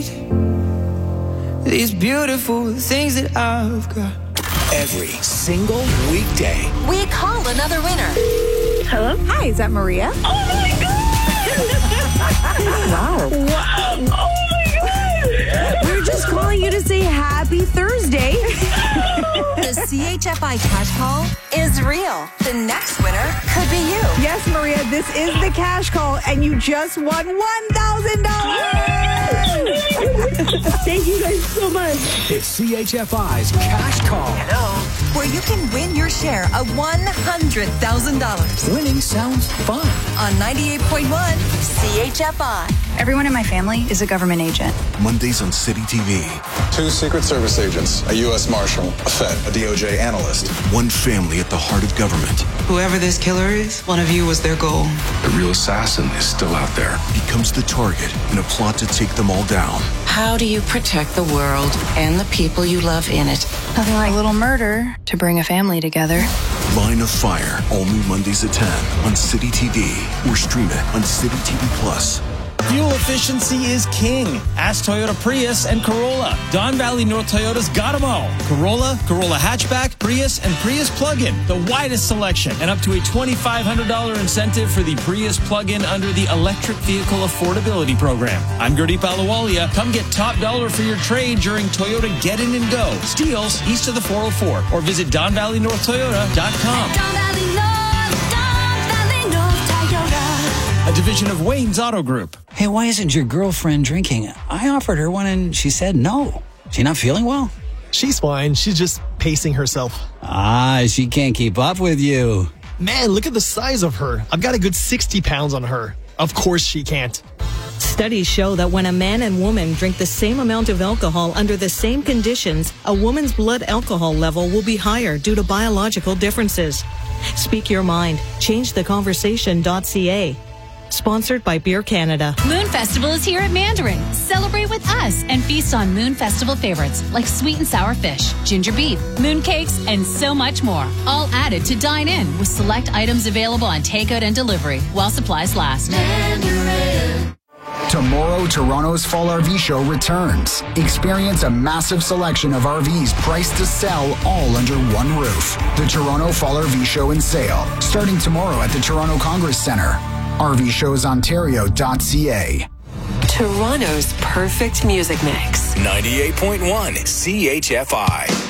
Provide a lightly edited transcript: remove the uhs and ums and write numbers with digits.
These beautiful things that I've got. Every single weekday. We call another winner. Hello? Hi, is that Maria? Oh my God! Wow. Wow! Oh my God! We're just calling you to say happy Thursday. The CHFI cash call is real. The next winner could be you. Yes, Maria, this is the cash call, and you just won $1,000. Thank you guys so much. It's CHFI's Cash Call. Hello. Where you can win your share of $100,000. Winning sounds fun. On 98.1 CHFI. Everyone in my family is a government agent. Mondays on City TV. 2 Secret Service agents, a U.S. Marshal, a Fed, a DOJ analyst. One family at the heart of government. Whoever this killer is, one of you was their goal. The real assassin is still out there. Becomes the target in a plot to take them all down. How do you protect the world and the people you love in it? Nothing like a little murder to bring a family together. Line of Fire, all new Mondays at 10 on City TV or stream it on City TV Plus. Fuel efficiency is king. Ask Toyota Prius and Corolla. Don Valley North Toyota's got them all. Corolla, Corolla Hatchback, Prius, and Prius Plug-in. The widest selection and up to a $2,500 incentive for the Prius Plug-in under the Electric Vehicle Affordability Program. I'm Gurdeep Ahluwalia. Come get top dollar for your trade during Toyota Get In and Go. Steels east of the 404 or visit DonValleyNorthToyota.com. A division of Wayne's Auto Group. Hey, why isn't your girlfriend drinking? I offered her one and she said no. She not feeling well? She's fine. She's just pacing herself. She can't keep up with you. Man, look at the size of her. I've got a good 60 pounds on her. Of course she can't. Studies show that when a man and woman drink the same amount of alcohol under the same conditions, a woman's blood alcohol level will be higher due to biological differences. Speak your mind. ChangeTheConversation.ca. Sponsored by Beer Canada. Moon Festival is here at Mandarin. Celebrate with us and feast on Moon Festival favorites like sweet and sour fish, ginger beef, moon cakes, and so much more. All added to dine in with select items available on takeout and delivery while supplies last. Mandarin. Tomorrow, Toronto's Fall RV Show returns. Experience a massive selection of RVs priced to sell all under one roof. The Toronto Fall RV Show in sale, starting tomorrow at the Toronto Congress Centre. RVShowsOntario.ca. Toronto's perfect music mix. 98.1 CHFI.